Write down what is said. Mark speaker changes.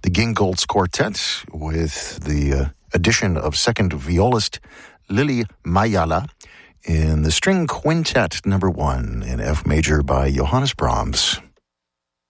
Speaker 1: the Gingold's Quartet with the addition of second violist Lili Mayala in the String Quintet No. 1 in F major by Johannes Brahms.